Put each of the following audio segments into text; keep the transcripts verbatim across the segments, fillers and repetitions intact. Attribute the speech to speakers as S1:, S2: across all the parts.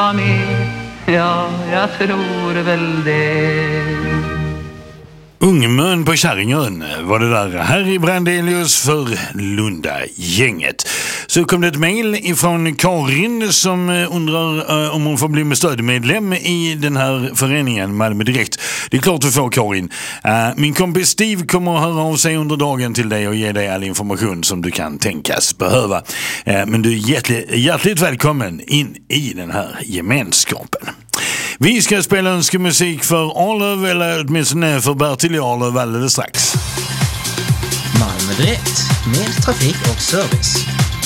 S1: Ja, jag tror väl det.
S2: Ungmön på Kärringön var det där. Här i Brandelius för Lunda-gänget. Så kom det ett mejl ifrån Karin som undrar uh, om hon får bli med stödmedlem i den här föreningen Malmö Direkt. Det är klart du får, Karin. Uh, min kompis Steve kommer att höra av sig under dagen till dig och ge dig all information som du kan tänkas behöva. Uh, men du är hjärtligt, hjärtligt välkommen in i den här gemenskapen. Vi ska spela önskemusik för Arlöv, eller åtminstone för Bertil Arlöv alldeles strax.
S3: Malmö Direkt, med trafik och service.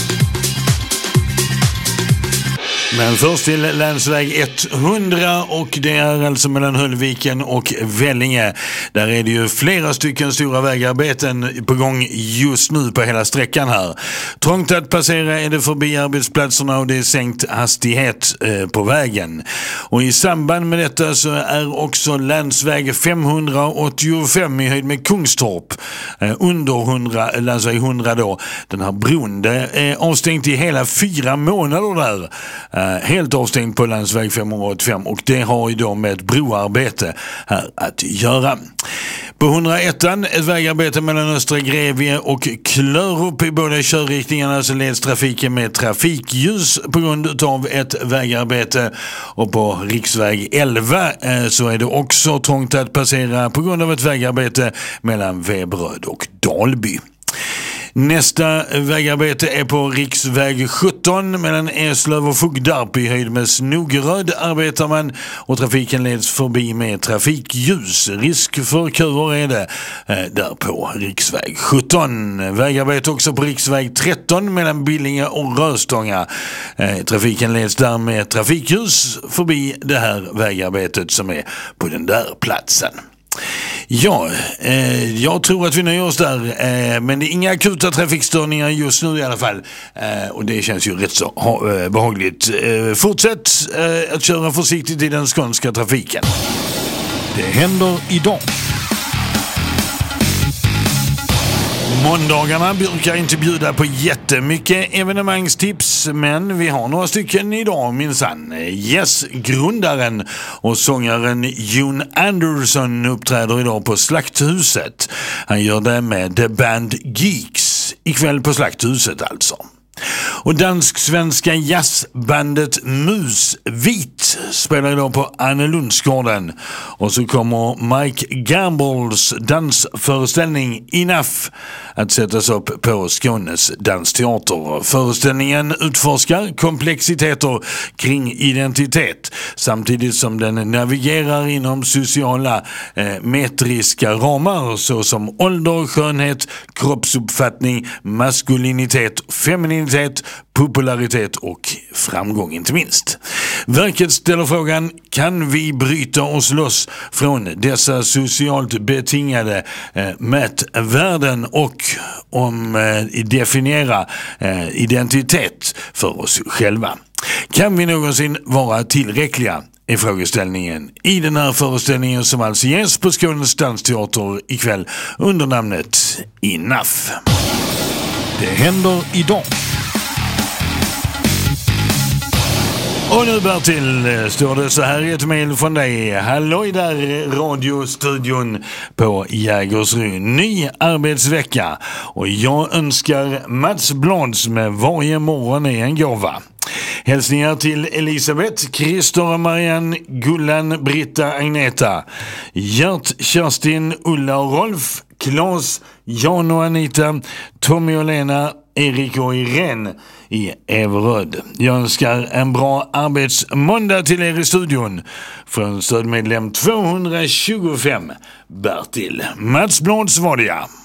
S2: Men först till länsväg hundra, och det är alltså mellan Höllviken och Vellinge. Där är det ju flera stycken stora vägarbeten på gång just nu på hela sträckan här. Trångt att passera är det förbi arbetsplatserna och det är sänkt hastighet eh, på vägen. Och i samband med detta så är också länsväg femhundraåttiofem i höjd med Kungstorp eh, under hundra, länsväg hundra då. Den här bron, det är avstängt i hela fyra månader där. Eh, helt avstängt på länsväg femhundraåttiofem, och det har ju då med ett broarbete här att göra. På hundraett, ett vägarbete mellan Östra Grevie och Klörup i båda körriktningarna, så leds trafiken med trafikljus på grund av ett vägarbete, och på riksväg elva eh, så är det också trångt att passera på grund av ett vägarbete mellan Veberöd och Dalby. Nästa vägarbete är på riksväg sjutton mellan Eslöv och Fogdarp i höjd med Snogeröd arbetar man, och trafiken leds förbi med trafikljus. Risk för köer är det eh, där på riksväg sjutton. Vägarbete också på riksväg tretton mellan Billinge och Röstånga. Eh, trafiken leds där med trafikljus förbi det här vägarbetet som är på den där platsen. Ja, eh, jag tror att vi nöjer oss där, eh, men det är inga akuta trafikstörningar just nu i alla fall, eh, och det känns ju rätt så ha, eh, behagligt. Eh, fortsätt eh, att köra försiktigt i den skånska trafiken.
S4: Det händer idag.
S2: Måndagarna brukar inte bjuda på jättemycket evenemangstips, men vi har några stycken idag minsann. Yes, grundaren och sångaren Jon Anderson uppträder idag på Slakthuset. Han gör det med The Band Geeks ikväll på Slakthuset alltså. Och dansk-svenska jazzbandet Musvit spelar idag på Annelundsgården. Och så kommer Mike Gambles dansföreställning Enough att sättas upp på Skånes dansteater. Föreställningen utforskar komplexiteter kring identitet samtidigt som den navigerar inom sociala eh, metriska ramar såsom ålder, skönhet, kroppsuppfattning, maskulinitet, femininitet, popularitet och framgång inte minst. Verket ställer frågan: kan vi bryta oss loss från dessa socialt betingade eh, mätvärden och om eh, definiera eh, identitet för oss själva? Kan vi någonsin vara tillräckliga? Är frågeställningen i den här föreställningen som alltså ges på Skånes dansteater ikväll under namnet Enough.
S4: Det händer idag.
S2: Och nu Bertil, står det så här i ett mejl från dig. Halloj där, radiostudion på Jägersro. Ny arbetsvecka. Och jag önskar Mats Blads med Varje morgon är en gåva. Hälsningar till Elisabeth, Christer, Marianne, Gullan, Britta, Agneta, Gert, Kerstin, Ulla och Rolf, Claes, Jan och Anita, Tommy och Lena, Erik och Irene i Everöd. Jag önskar en bra arbetsmåndag till er i studion. Från stödmedlem tvåhundratjugofem, Bertil. Mats Blads var det, ja.